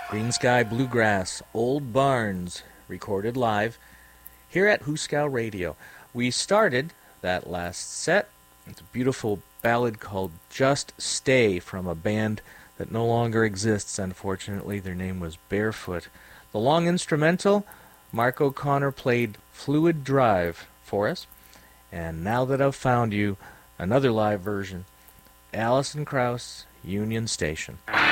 Green Sky Bluegrass, Old Barns, recorded live here at Huskow Radio. We started that last set with a beautiful ballad called Just Stay from a band that no longer exists, unfortunately. Their name was Barefoot. The long instrumental, Mark O'Connor played Fluid Drive for us. And Now That I've Found You, another live version, Alison Krauss, Union Station.